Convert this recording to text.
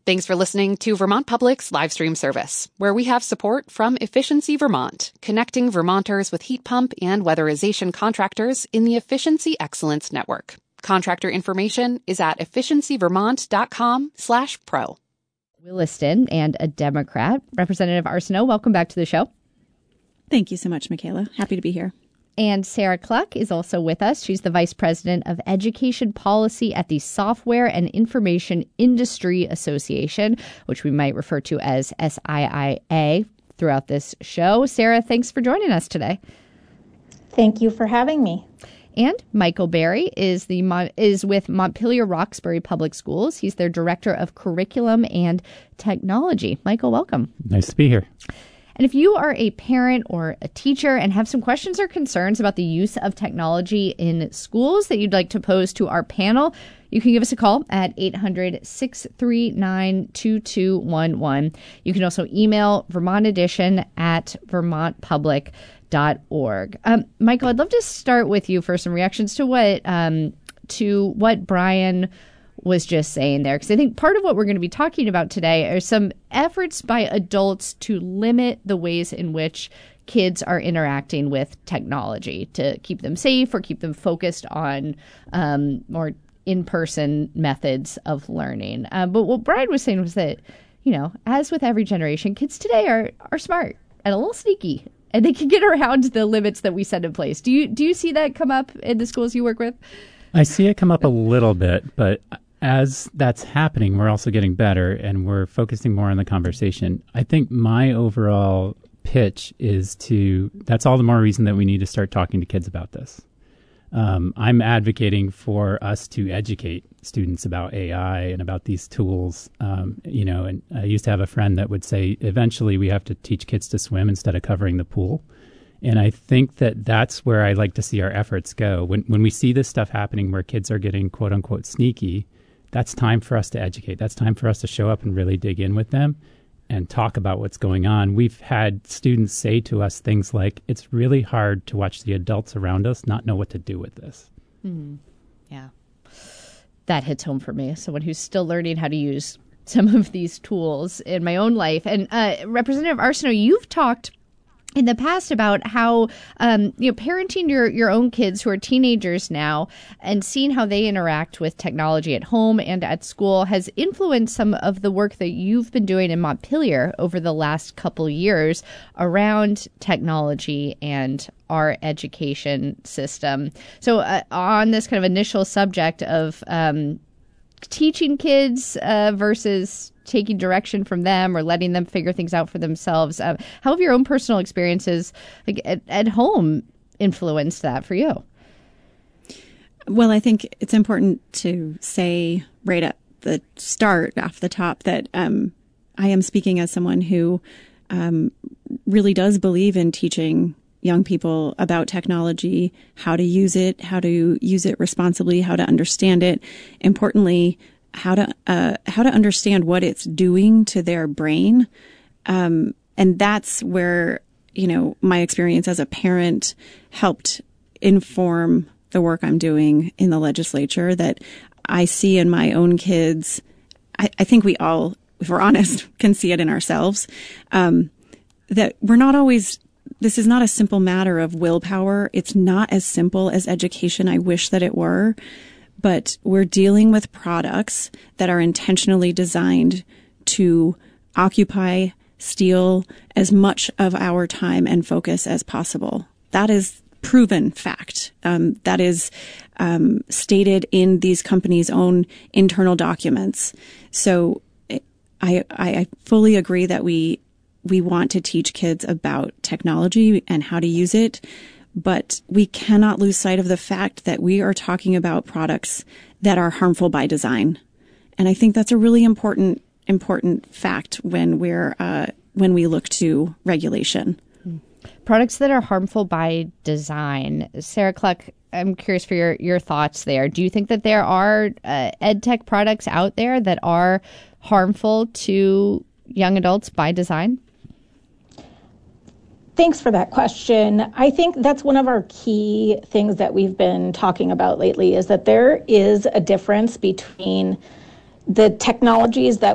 Thanks for listening to Vermont Public's live stream service, where we have support from Efficiency Vermont, connecting Vermonters with heat pump and weatherization contractors in the Efficiency Excellence Network. Contractor information is at efficiencyvermont.com/pro. Williston and a Democrat. Representative Arsenault, welcome back to the show. Thank you so much, Michaela. Happy to be here. And Sarah Cluck is also with us. She's the Vice President of Education Policy at the Software and Information Industry Association, which we might refer to as SIIA throughout this show. Sarah, thanks for joining us today. Thank you for having me. And Michael Berry is with Montpelier Roxbury Public Schools. He's their Director of Curriculum and Technology. Michael, welcome. Nice to be here. And if you are a parent or a teacher and have some questions or concerns about the use of technology in schools that you'd like to pose to our panel, you can give us a call at 800-639-2211. You can also email Vermont Edition at vermontpublic.org. Michael, I'd love to start with you for some reactions to what Brian was just saying there, because I think part of what we're going to be talking about today are some efforts by adults to limit the ways in which kids are interacting with technology to keep them safe or keep them focused on more in-person methods of learning. But what Brian was saying was that, you know, as with every generation, kids today are smart and a little sneaky, and they can get around the limits that we set in place. Do you see that come up in the schools you work with? I see it come up a little bit, but as that's happening, we're also getting better and we're focusing more on the conversation. I think my overall pitch is that's all the more reason that we need to start talking to kids about this. I'm advocating for us to educate students about AI and about these tools. And I used to have a friend that would say, eventually we have to teach kids to swim instead of covering the pool. And I think that that's where I like to see our efforts go. When we see this stuff happening where kids are getting quote unquote sneaky, that's time for us to educate. That's time for us to show up and really dig in with them and talk about what's going on. We've had students say to us things like, it's really hard to watch the adults around us not know what to do with this. Mm-hmm. Yeah. That hits home for me. Someone who's still learning how to use some of these tools in my own life. And Representative Arsenault, you've talked in the past about how, parenting your own kids who are teenagers now and seeing how they interact with technology at home and at school has influenced some of the work that you've been doing in Montpelier over the last couple years around technology and our education system. So on this kind of initial subject of teaching kids versus taking direction from them or letting them figure things out for themselves. How have your own personal experiences at home influenced that for you? Well, I think it's important to say right at the start, off the top, that I am speaking as someone who really does believe in teaching young people about technology, how to use it responsibly, how to understand it. Importantly, how to understand what it's doing to their brain. And that's where, my experience as a parent helped inform the work I'm doing in the legislature that I see in my own kids. I think we all, if we're honest, can see it in ourselves, that we're not always. This is not a simple matter of willpower. It's not as simple as education. I wish that it were. But we're dealing with products that are intentionally designed to occupy, steal as much of our time and focus as possible. That is proven fact. That is stated in these companies' own internal documents. So I fully agree that we want to teach kids about technology and how to use it. But we cannot lose sight of the fact that we are talking about products that are harmful by design. And I think that's a really important fact when we look to regulation. Products that are harmful by design. Sarah Cluck, I'm curious for your thoughts there. Do you think that there are ed tech products out there that are harmful to young adults by design? Thanks for that question. I think that's one of our key things that we've been talking about lately is that there is a difference between the technologies that